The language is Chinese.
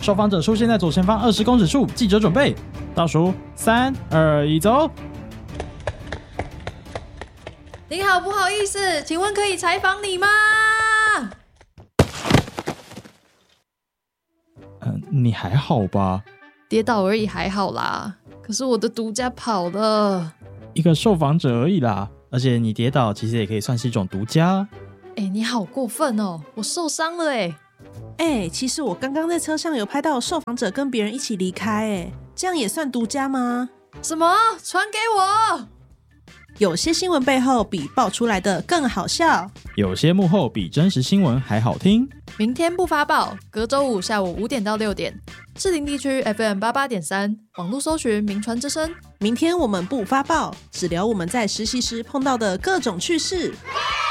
受访者出现在左前方20公尺处，记者准备倒数3、2、1，走。 您好，不好意思，请问可以采访你吗？ 你还好吧？ 跌倒而已，还好啦。可是我的独家跑了。 一个受访者而已啦，而且你跌倒其实也可以算是一种独家。 你好过分哦，我受伤了其实我刚刚在车上有拍到受访者跟别人一起离开这样也算独家吗？ 什么？传给我！ 有些新闻背后比爆出来的更好笑， 有些幕后比真实新闻还好听。 明天不发报，隔周五下午5点到6点，士林地区 FM 88.3，网络搜寻名传之声。 明天我们不发报，只聊我们在实习时碰到的各种趣事。